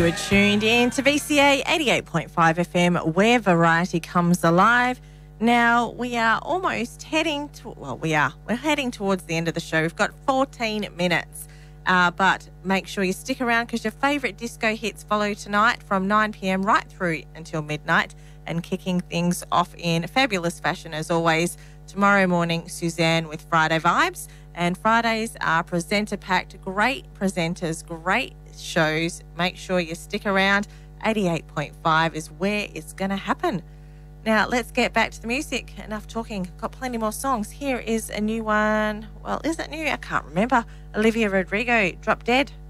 You are tuned in to VCA 88.5 FM, where variety comes alive. Now, we are almost heading to, we're heading towards the end of the show. We've got 14 minutes, but make sure you stick around because your favourite disco hits follow tonight from 9 p.m. right through until midnight, and kicking things off in fabulous fashion as always. Tomorrow morning, Suzanne with Friday Vibes, and Fridays are presenter-packed, great presenters, great shows. Make sure you stick around. 88.5 is where it's going to happen. Now, let's get back to the music. Enough talking. Got plenty more songs. Here is a new one. Well, is it new? I can't remember. Olivia Rodrigo, Drop Dead.